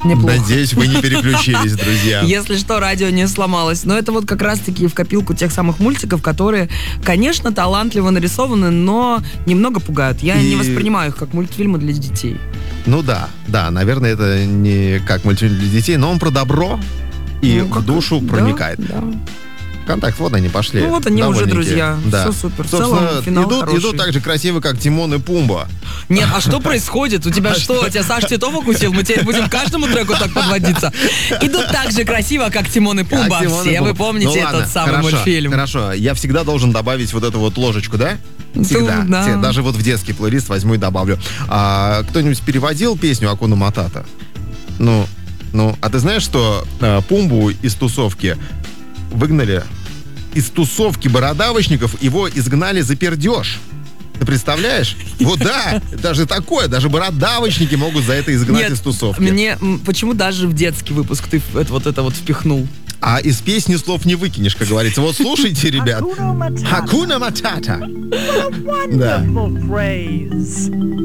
Неплохо. Надеюсь, вы не переключились, друзья. Если что, радио не сломалось. Но это вот как раз-таки в копилку тех самых мультиков, которые, конечно, талантливо нарисованы, но немного пугают. Я не воспринимаю их как мультфильмы для детей. Ну да, наверное, это не как мультфильм для детей, но он про добро и в душу проникает. Да. Контакт, вот они пошли. Ну вот они уже друзья. Да. Все супер. В Собственно, целом, финал идут так же красиво, как Тимон и Пумба. Нет, а что происходит? У тебя что? Тебя Саша Титов укусил? Мы теперь будем к каждому треку так подводиться. Идут так же красиво, как Тимон и Пумба. Все вы помните этот самый мультфильм. Хорошо, я всегда должен добавить вот эту вот ложечку, да? Всегда. Да. Даже вот в детский плейлист возьму и добавлю. А кто-нибудь переводил песню Акуна Матата? Ну, а ты знаешь, что Пумбу из тусовки выгнали? Из тусовки бородавочников его изгнали за пердеж. Ты представляешь? Вот да, даже такое, даже бородавочники могут за это изгнать из тусовки. Почему даже в детский выпуск ты это вот впихнул? А из песни слов не выкинешь, как говорится. Вот слушайте, ребят. Hakuna Matata. Да.